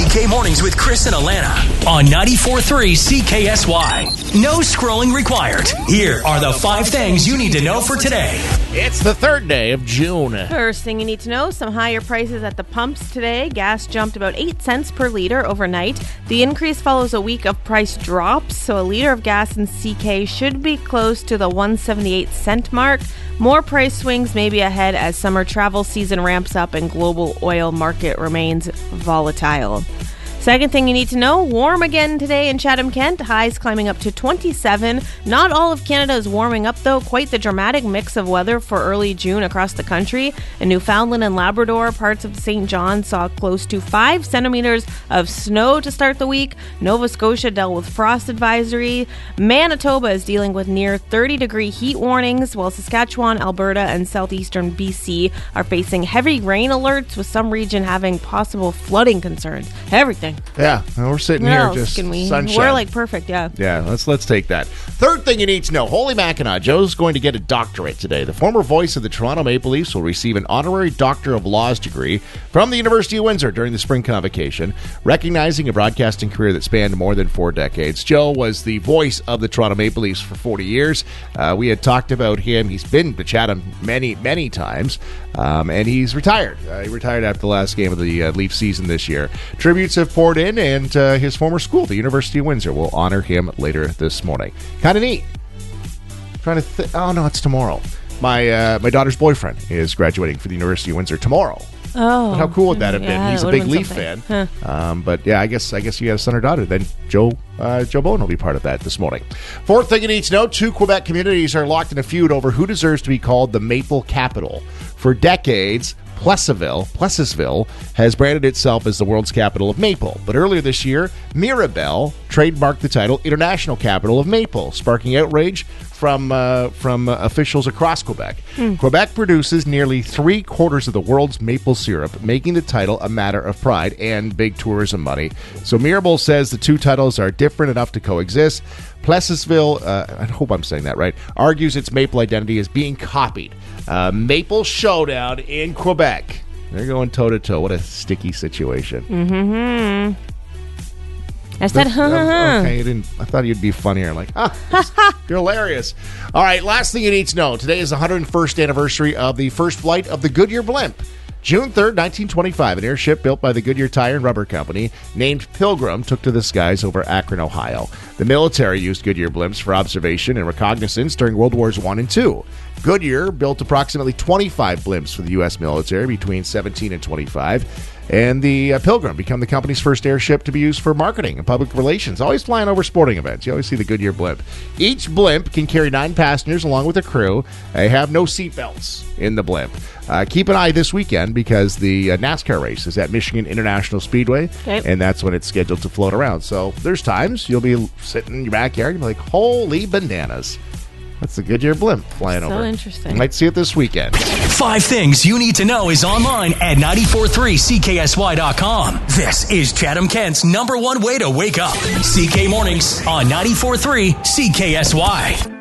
CK Mornings with Chris and Alana on 94.3 CKSY. No scrolling required. Here are the 5 things you need to know for today. It's the 3rd day of June. First thing you need to know, some higher prices at the pumps today. Gas jumped about 8 cents per liter overnight. The increase follows a week of price drops, so a liter of gas in CK should be close to the 178 cent mark. More price swings may be ahead as summer travel season ramps up and global oil market remains volatile. Second thing you need to know, warm again today in Chatham-Kent, highs climbing up to 27. Not all of Canada is warming up though, quite the dramatic mix of weather for early June across the country. In Newfoundland and Labrador, parts of St. John saw close to 5 centimeters of snow to start the week. Nova Scotia dealt with frost advisory. Manitoba is dealing with near 30-degree heat warnings, while Saskatchewan, Alberta, and southeastern BC are facing heavy rain alerts, with some region having possible flooding concerns. Everything. Yeah, we're sitting here just sunshine. We're like perfect, yeah. Yeah, let's take that. Third thing you need to know, Holy Mackinac, Joe's going to get a doctorate today. The former voice of the Toronto Maple Leafs will receive an honorary Doctor of Laws degree from the University of Windsor during the spring convocation, recognizing a broadcasting career that spanned more than 4 decades. Joe was the voice of the Toronto Maple Leafs for 40 years. We had talked about him. He's been to Chatham many, many times, and he's retired. He retired after the last game of the Leaf season this year. Tributes have poured in, and his former school, the University of Windsor, will honor him later this morning. Kind of neat. Oh no, it's tomorrow. My daughter's boyfriend is graduating for the University of Windsor tomorrow. Oh, but how cool would that have been? He's a big Leaf fan. Huh. But yeah, I guess you got a son or daughter. Then Joe Bowen will be part of that this morning. Fourth thing you need to know: 2 Quebec communities are locked in a feud over who deserves to be called the Maple Capital. For decades, Plessisville has branded itself as the world's capital of maple. But earlier this year, Mirabel trademarked the title International Capital of Maple, sparking outrage from officials across Quebec. Quebec produces nearly 3/4 of the world's maple syrup, making the title a matter of pride and big tourism money. So Mirabel says the 2 titles are different enough to coexist. Plessisville, I hope I'm saying that right, argues its maple identity is being copied. Maple showdown in Quebec. They're going toe-to-toe. What a sticky situation. Mm-hmm. I said, okay, I thought you'd be funnier. Like, you're hilarious. All right, last thing you need to know. Today is the 101st anniversary of the first flight of the Goodyear blimp. June 3rd, 1925, an airship built by the Goodyear Tire and Rubber Company named Pilgrim took to the skies over Akron, Ohio. The military used Goodyear blimps for observation and reconnaissance during World Wars I and II. Goodyear built approximately 25 blimps for the U.S. military between 17 and 25. And the Pilgrim became the company's first airship to be used for marketing and public relations, always flying over sporting events. You always see the Goodyear blimp. Each blimp can carry 9 passengers along with a crew. They have no seat belts in the blimp. Keep an eye this weekend because the NASCAR race is at Michigan International Speedway, and that's when it's scheduled to float around. So there's times you'll be sitting in your backyard and be like, holy bananas. That's the Goodyear blimp flying over. So interesting. You might see it this weekend. 5 things you need to know is online at 943CKSY.com. This is Chatham-Kent's #1 way to wake up. CK Mornings on 94.3 CKSY.